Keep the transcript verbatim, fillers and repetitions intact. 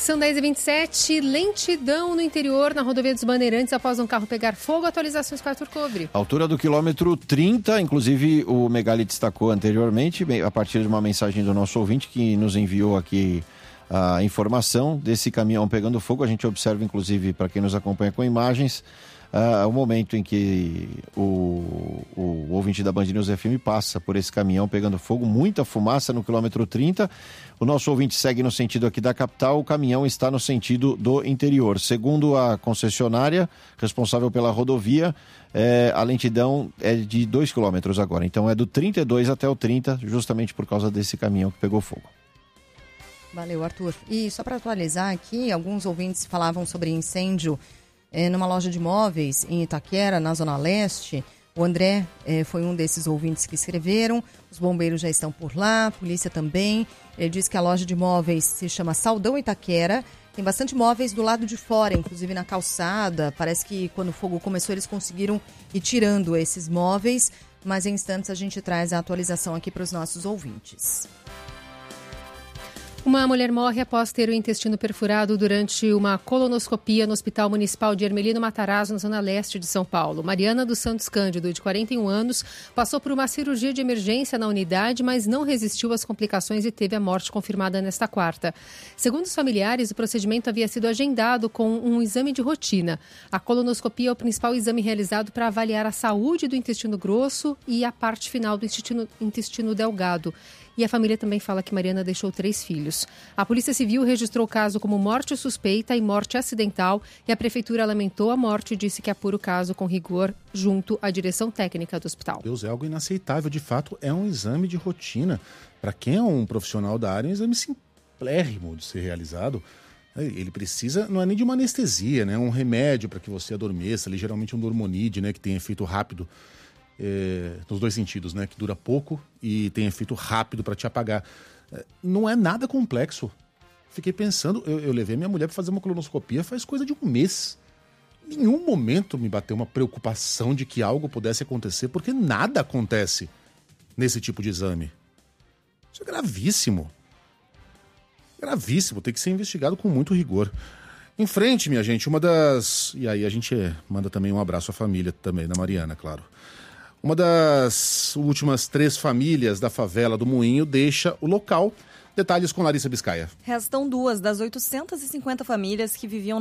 São dez e vinte e sete, lentidão no interior na rodovia dos Bandeirantes após um carro pegar fogo. Atualizações com Arthur Cobre. Altura do quilômetro trinta, inclusive o Megali destacou anteriormente, a partir de uma mensagem do nosso ouvinte que nos enviou aqui a informação desse caminhão pegando fogo. A gente observa, inclusive, para quem nos acompanha com imagens, uh, o momento em que o, o ouvinte da Band News F M passa por esse caminhão pegando fogo, muita fumaça no quilômetro trinta. O nosso ouvinte segue no sentido aqui da capital, o caminhão está no sentido do interior. Segundo a concessionária responsável pela rodovia, é, a lentidão é de dois quilômetros agora. Então é do trinta e dois até o trinta, justamente por causa desse caminhão que pegou fogo. Valeu, Arthur. E só para atualizar aqui, alguns ouvintes falavam sobre incêndio é, numa loja de móveis em Itaquera, na Zona Leste. O André é, foi um desses ouvintes que escreveram. Os bombeiros já estão por lá, a polícia também. Ele diz que a loja de móveis se chama Saldão Itaquera. Tem bastante móveis do lado de fora, inclusive na calçada. Parece que quando o fogo começou eles conseguiram ir tirando esses móveis. Mas em instantes a gente traz a atualização aqui para os nossos ouvintes. Uma mulher morre após ter o intestino perfurado durante uma colonoscopia no Hospital Municipal de Hermelino Matarazzo, na Zona Leste de São Paulo. Mariana dos Santos Cândido, de quarenta e um anos, passou por uma cirurgia de emergência na unidade, mas não resistiu às complicações e teve a morte confirmada nesta quarta. Segundo os familiares, o procedimento havia sido agendado com um exame de rotina. A colonoscopia é o principal exame realizado para avaliar a saúde do intestino grosso e a parte final do intestino, intestino delgado. E a família também fala que Mariana deixou três filhos. A Polícia Civil registrou o caso como morte suspeita e morte acidental e a Prefeitura lamentou a morte e disse que apura o caso com rigor junto à direção técnica do hospital. Deus, é algo inaceitável. De fato, é um exame de rotina. Para quem é um profissional da área, é um exame simplérrimo de ser realizado. Ele precisa, não é nem de uma anestesia, né? Um remédio para que você adormeça, ali, geralmente um dormonide, né? Que tem efeito rápido. É, nos dois sentidos, né? Que dura pouco e tem efeito rápido para te apagar. É, não é nada complexo. Fiquei pensando, eu, eu levei minha mulher para fazer uma colonoscopia faz coisa de um mês. Em nenhum momento me bateu uma preocupação de que algo pudesse acontecer, porque nada acontece nesse tipo de exame. Isso é gravíssimo. Gravíssimo, tem que ser investigado com muito rigor. Em frente, minha gente, uma das... E aí a gente manda também um abraço à família também, da Mariana, claro. Uma das últimas três famílias da favela do Moinho deixa o local. Detalhes com Larissa Biscaia. Restam duas das oitocentas e cinquenta famílias que viviam na